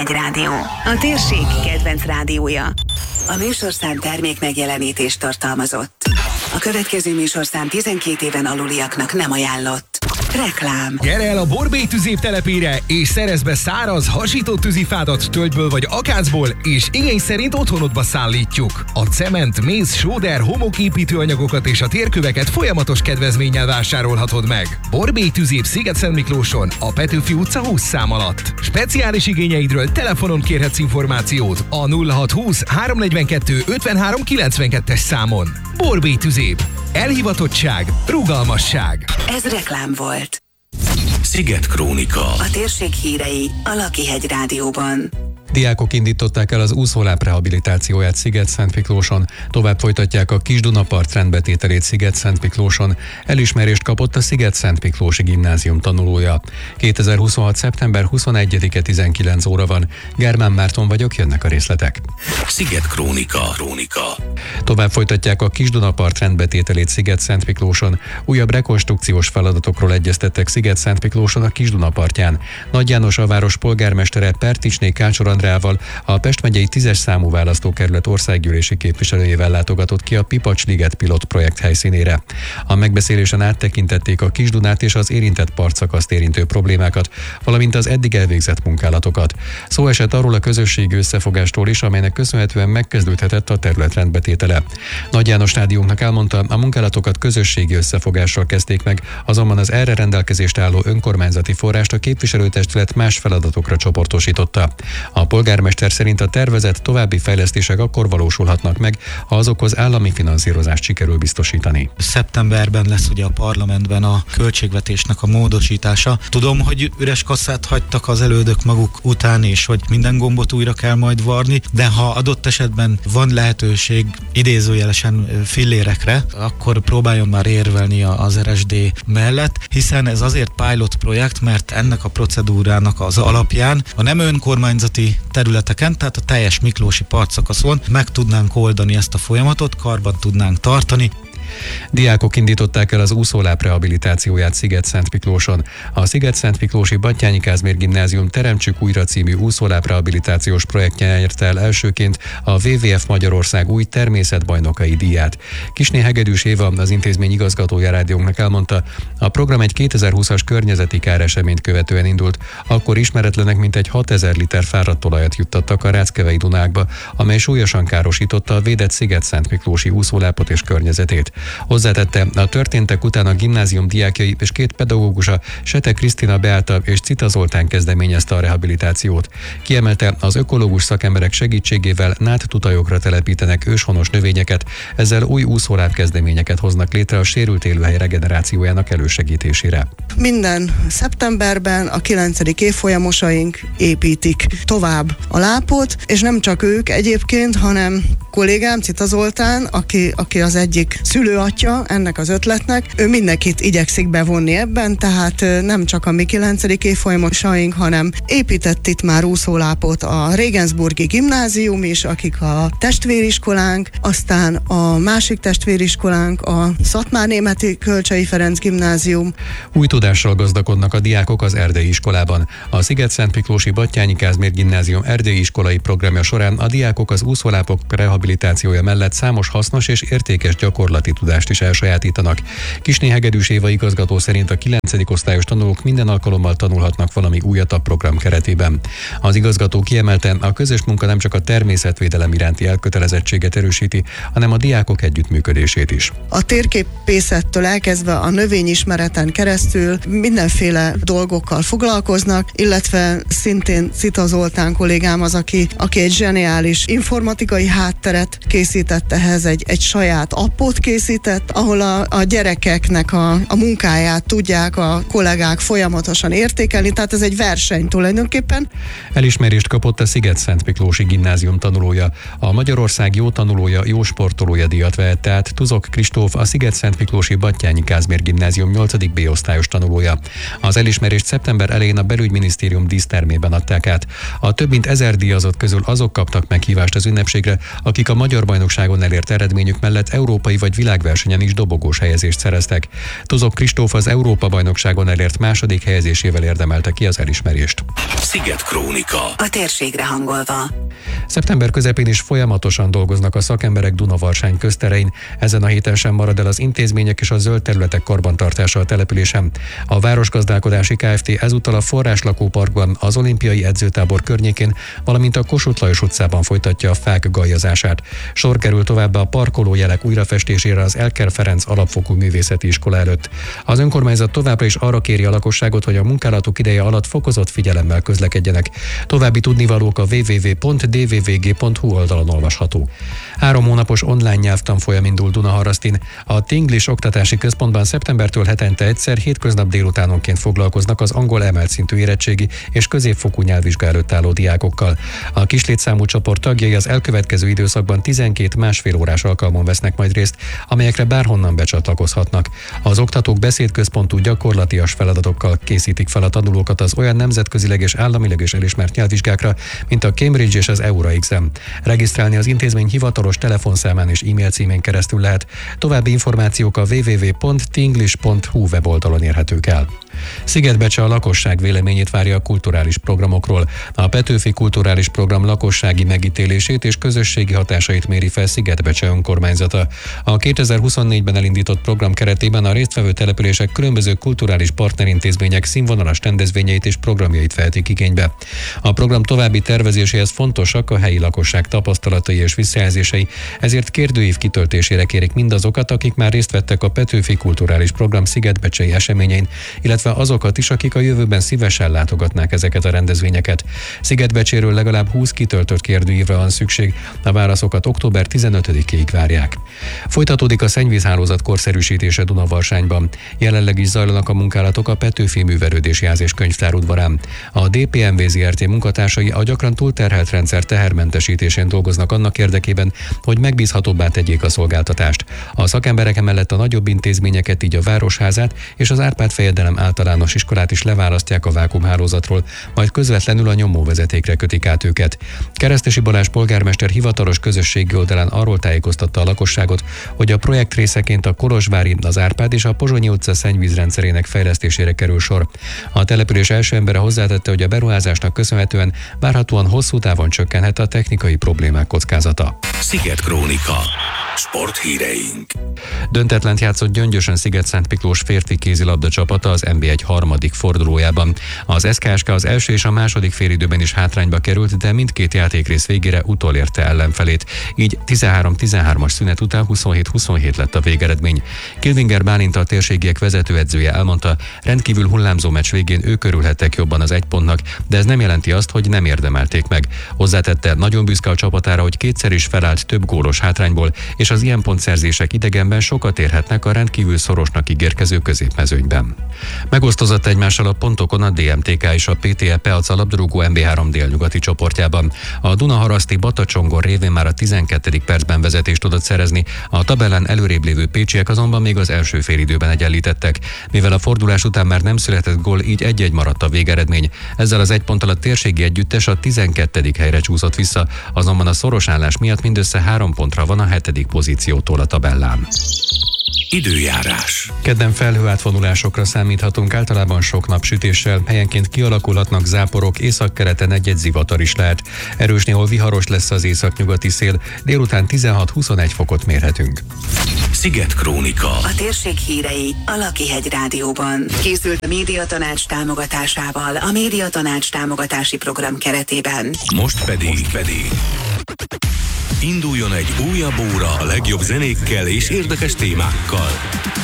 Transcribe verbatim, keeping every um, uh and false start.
Lakihegy Rádió, a térség kedvenc rádiója. A műsorszám termék megjelenítést tartalmazott. A következő műsorszám tizenkét éven aluliaknak nem ajánlott. Reklám. Gyere el a Borbély tüzép telepére, és szerezd be száraz, hasított tűzifádat tölgyből vagy akácból, és igény szerint otthonodba szállítjuk. A cement, méz, sóder, homoképítőanyagokat és a térköveket folyamatos kedvezménnyel vásárolhatod meg. Borbély tüzép Sziget-Szentmiklóson, a Petőfi utca húsz szám alatt. Speciális igényeidről telefonon kérhetsz információt a nulla hat húsz háromnegyvenkettő ötvenhárom kilencvenkettes számon. Borbély tüzép. Elhivatottság, rugalmasság. Ez reklám volt. Sziget Krónika. A térség hírei a Lakihegy Rádióban. Diákok indították el az úszóláp rehabilitációját Sziget-Szentmiklóson, tovább folytatják a Kis-Dunapart rendbetételét Sziget-Szentmiklóson. Elismerést kapott a Sziget-Szentmiklósi Gimnázium tanulója. kétezer-huszonhat. szeptember huszonegyedike tizenkilenc óra van. Germán Márton vagyok, jönnek a részletek. Sziget Krónika. Krónika. Tovább folytatják a Kis-Dunapart rendbetételét Sziget-Szentmiklóson. Újabb rekonstrukciós feladatokról egyeztettek Sziget-Szentmiklóson a Kis-Dunapartján. Nagy János a város polgármestere Perticsné Kácsor Andrával, a Pest megyei tízes számú választókerület országgyűlési képviselőjével látogatott ki a Pipacs-liget pilot projekt helyszínére. A megbeszélésen áttekintették a Kis-Dunát és az érintett partszakaszt érintő problémákat, valamint az eddig elvégzett munkálatokat. Szó esett arról a közösségi összefogástól is, amelynek köszönhetően megkezdődhetett a terület rendbetétele. Nagy János rádiónknak elmondta, a munkálatokat közösségi összefogással kezdték meg, azonban az erre rendelkezésre álló önkormányzati forrást a képviselőtestület más feladatokra csoportosította. A polgármester szerint a tervezett további fejlesztések akkor valósulhatnak meg, ha azokhoz állami finanszírozást sikerül biztosítani. Szeptemberben lesz ugye a parlamentben a költségvetésnek a módosítása. Tudom, hogy üres kasszát hagytak az elődök maguk után, és hogy minden gombot újra kell majd varni, de ha adott esetben van lehetőség idézőjelesen fillérekre, akkor próbáljon már érvelni az er es dé mellett, hiszen ez azért pilot projekt, mert ennek a procedúrának az alapján a nem önkormányzati területeken, tehát a teljes miklósi partszakaszon meg tudnánk oldani ezt a folyamatot, karban tudnánk tartani. Diákok indították el az úszóláp rehabilitációját Sziget-Szentmiklóson. A Sziget-Szentmiklósi Batthyány Kázmér Gimnázium Teremtsük újra című úszóláp rehabilitációs projektje nyerte el elsőként a dupla vé vé ef Magyarország új természetbajnokai díját. Kisné Hegedűs Éva, az intézmény igazgatója rádiónknak elmondta, a program egy kétezer-húszas környezeti káreseményt követően indult, akkor ismeretlenek mintegy hatezer liter fáradt olajat juttattak a Ráckevei Dunákba, amely súlyosan károsította a védett Sziget-Szentmiklósi úszólápot és környezetét. Hozzátette, a történtek után a gimnázium diákjai és két pedagógusa, Sete Krisztina Beáta és Cita Zoltán kezdeményezte a rehabilitációt. Kiemelte, az ökológus szakemberek segítségével nádtutajokra telepítenek őshonos növényeket, ezzel új úszóláp kezdeményeket hoznak létre a sérült élőhely regenerációjának elősegítésére. Minden szeptemberben a kilencedik évfolyamosaink építik tovább a lápot, és nem csak ők egyébként, hanem kollégám Cita Zoltán, aki, aki az egyik szülőatya ennek az ötletnek, ő mindenkit igyekszik bevonni ebben, tehát nem csak a mi kilencedik évfolyamosaink, hanem épített itt már úszólápot a Regensburgi Gimnázium is, akik a testvériskolánk, aztán a másik testvériskolánk, a Szatmárnémeti Kölcsei Ferenc Gimnázium. Új tudással gazdagodnak a diákok az erdélyi iskolában. A Sziget-Szentmiklósi Batthyány Kázmér Gimnázium erdélyi iskolai programja során a diákok az úszólápok rehabilitációja mellett számos hasznos és értékes gyakorlati tudást is elsajátítanak. Kisné Hegedűs Éva igazgató szerint a kilencedik osztályos tanulók minden alkalommal tanulhatnak valami újat a program keretében. Az igazgató kiemelte, a közös munka nem csak a természetvédelem iránti elkötelezettséget erősíti, hanem a diákok együttműködését is. A térképészettől elkezdve a növényismereten keresztül mindenféle dolgokkal foglalkoznak, illetve szintén Cita Zoltán kollégám az, aki, aki egy zseniális informatikai hátteret készített ehhez, egy, egy saját appot készített, ahol a, a gyerekeknek a, a munkáját tudják a kollégák folyamatosan értékelni, tehát ez egy verseny tulajdonképpen. Elismerést kapott a Sziget-Szentmiklósi Gimnázium tanulója. A Magyarország jó tanulója, jó sportolója díjat vehette át Tuzok Kristóf, a Sziget-Szentmiklósi Batthyány Kázmér Gimnázium nyolcadik B osztályos tanulója. Az elismerést szeptember elején a Belügyminisztérium dísztermében adták át. A több mint ezer díjazott közül azok kaptak meghívást az ünnepségre, akik a magyar bajnokságon elért eredményük mellett európai vagy világ világversenyen is dobogós helyezést szereztek. Tuzok Kristóf az Európa-bajnokságon elért második helyezésével érdemelte ki az elismerést. Sziget Krónika. A térségre hangolva. Szeptember közepén is folyamatosan dolgoznak a szakemberek Dunavarsány közterein. Ezen a héten sem marad el az intézmények és a zöld területek karbantartása a településen. A Városgazdálkodási Kft. Ezúttal a Forráslakóparkban, az Olimpiai Edzőtábor környékén, valamint a Kossuth Lajos utcában folytatja a fák gajazását. Sor kerül továbbá a parkolójelek újrafestésére az Elker Ferenc Alapfokú Művészeti Iskola előtt. Az önkormányzat továbbra is arra kéri a lakosságot, hogy a munkálatok ideje alatt fokozott figyelemmel közlekedjenek. További tudnivalók a double-u double-u double-u pont d v v g pont h u oldalon olvasható. Három hónapos online nyelvtanfolyam indul Dunaharasztin. A Tinglish Oktatási Központban szeptembertől hetente egyszer hétköznap délutánonként foglalkoznak az angol emelt szintű érettségi és középfokú nyelvvizsga előtt álló diákokkal. A kislétszámú csoport tagjai az elkövetkező időszakban tizenkét másfél órás alkalmon vesznek majd részt, amelyekre bárhonnan becsatlakozhatnak. Az oktatók beszédközpontú gyakorlatias feladatokkal készítik fel a tanulókat az olyan nemzetközileg és államileg is elismert nyelvvizsgákra, mint a Cambridge és az EURA-exam. Regisztrálni az intézmény hivatalos telefonszámán és e-mail címén keresztül lehet. További információk a double-u double-u double-u pont tinglish pont h u weboldalon érhetők el. Szigetbecse a lakosság véleményét várja a kulturális programokról. A Petőfi Kulturális Program lakossági megítélését és közösségi hatásait méri fel Szigetbecse önkormányzata. A kétezer-huszonnégyben elindított program keretében a résztvevő települések különböző kulturális partnerintézmények színvonalas rendezvényeit és programjait vehetik igénybe. A program további tervezéséhez fontosak a helyi lakosság tapasztalatai és visszajelzései, ezért kérdőív kitöltésére kérik mindazokat, akik már részt vettek a Petőfi Kulturális Program szigetbecsei eseményein, illetve azokat is, akik a jövőben szívesen látogatnák ezeket a rendezvényeket. Szigetbecséről legalább húsz kitöltött kérdőívre van szükség, a válaszokat október tizenötödikéig várják. Folytatódik a szennyvízhálózat korszerűsítése Dunavarsányban. Jelenleg is zajlanak a munkálatok a Petőfi Művelődési és Könyvtár udvarán. A dé pé em vé Zrt. Munkatársai a gyakran túlterhelt rendszer tehermentesítésén dolgoznak annak érdekében, hogy megbízhatóbbá tegyék a szolgáltatást. A szakemberek emellett a nagyobb intézményeket, így a Városházát és az Árpád-fejedelem általános iskolát is leválasztják a vákuumhálózatról, majd közvetlenül a nyomóvezetékre kötik át őket. Keresztesi Balázs polgármester hivatalos közösségi oldalán arról tájékoztatta a lakosságot, hogy a projekt részeként a Kolozsvári, az Árpád és a Pozsonyi utca szennyvízrendszerének fejlesztésére kerül sor. A település első embere hozzátette, hogy a beruházásnak köszönhetően várhatóan hosszú távon csökkenhet a technikai problémák kockázata. Sziget Krónika. Sporthíreink. Döntetlent játszott Gyöngyösön Sziget-Szent Miklós férfi kézilabda csapata az en bé egy harmadik fordulójában. Az es ká es ká az első és a második félidőben is hátrányba került, de mindkét játékrész végére utolérte ellenfelét. Így tizenhárom tizenhármas szünet után huszonhét huszonhét lett a végeredmény. Kilvinger Bálint, a térségiek vezetőedzője elmondta, rendkívül hullámzó meccs végén ők örülhettek jobban az egy pontnak, de ez nem jelenti azt, hogy nem érdemelték meg. Hozzátette, nagyon büszke a csapatára, hogy kétszer is felállt több gólos hátrányból, és az ilyen pontszerzések idegenben sokat érhetnek a rendkívül szorosnak ígérkező középmezőnyben. Megosztozott egymással a pontokon a dé em té ká és a pé té e Peaca labdarúgó en bé három délnyugati csoportjában. A Dunaharaszti Batacsongor révén már a tizenkettedik percben vezetést tudott szerezni, a tabellán előrébb lévő pécsiek azonban még az első félidőben egyenlítettek. Mivel a fordulás után már nem született gól, így egy-egy maradt a végeredmény. Ezzel az egy ponttal a térségi együttes a tizenkettedik helyre csúszott vissza, azonban a szoros állás miatt mindössze három pontra van a hetedik pozíciótól a tabellán. Időjárás. Kedden felhőátvonulásokra számíthatunk, általában sok napsütéssel, helyenként kialakulhatnak záporok, északkeleten egy-egy zivatar is lehet. Erős, néhol viharos lesz az északnyugati szél, délután tizenhat-huszonegy fokot mérhetünk. Sziget Krónika. A térség hírei a Lakihegy Rádióban. Készült a Médiatanács támogatásával a Médiatanács támogatási program keretében. Most pedig, Most pedig induljon egy újabb óra a legjobb zenékkel és érdekes témákkal.